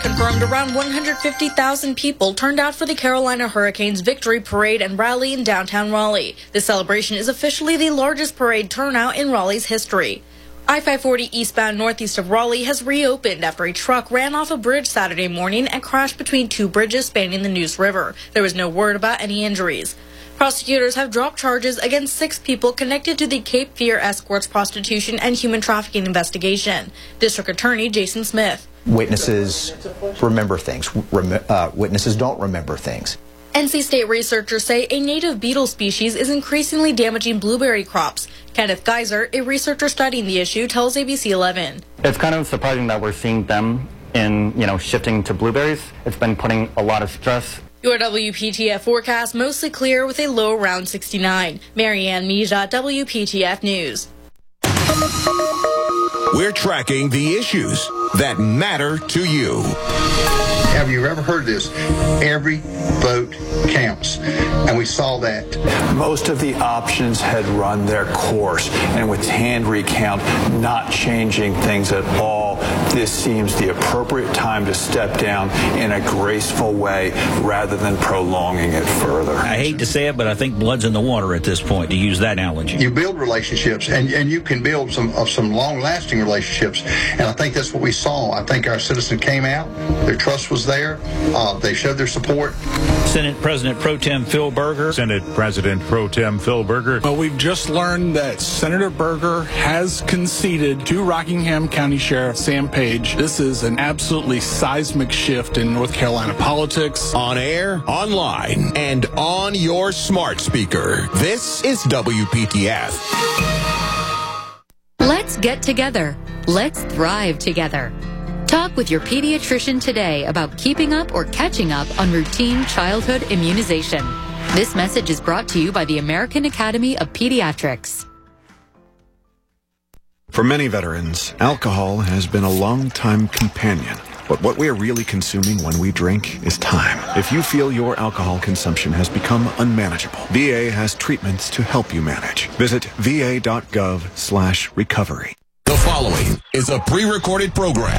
Confirmed around 150,000 people turned out for the Carolina Hurricanes victory parade and rally in downtown Raleigh. The celebration is officially the largest parade turnout in Raleigh's history. I-540 eastbound northeast of Raleigh has reopened after a truck ran off a bridge Saturday morning and crashed between two bridges spanning the Neuse River. There was no word about any injuries. Prosecutors have dropped charges against 6 people connected to the Cape Fear Escorts prostitution and human trafficking investigation. District Attorney Jason Smith. Witnesses remember things. Witnesses don't remember things. NC State researchers say a native beetle species is increasingly damaging blueberry crops. Kenneth Geiser, a researcher studying the issue, tells ABC 11. It's kind of surprising that we're seeing them in, shifting to blueberries. It's been putting a lot of stress. Your WPTF forecast mostly clear with a low around 69. Marianne Mija, WPTF News. We're tracking the issues that matter to you. Have you ever heard this? Every vote counts. And we saw that. Most of the options had run their course. And with hand recount not changing things at all, this seems the appropriate time to step down in a graceful way rather than prolonging it further. I hate to say it, but I think blood's in the water at this point, to use that analogy. You build relationships, and you can build some long-lasting relationships. And I think that's what we saw. I think our citizens came out. Their trust was there. They showed their support. Senate President Pro Tem Phil Berger. Senate President Pro Tem Phil Berger. Well, we've just learned that Senator Berger has conceded to Rockingham County Sheriff Sam Page. This is an absolutely seismic shift in North Carolina politics. On air, online, and on your smart speaker. This is WPTF. Let's get together. Let's thrive together. Talk with your pediatrician today about keeping up or catching up on routine childhood immunization. This message is brought to you by the American Academy of Pediatrics. For many veterans, alcohol has been a long-time companion. But what we are really consuming when we drink is time. If you feel your alcohol consumption has become unmanageable, VA has treatments to help you manage. Visit va.gov/recovery. The following is a pre-recorded program